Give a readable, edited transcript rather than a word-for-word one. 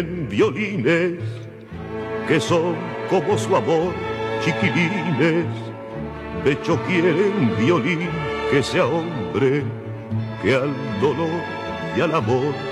Violines que son como su amor, chiquilines. Pecho quieren violín que sea hombre, que al dolor y al amor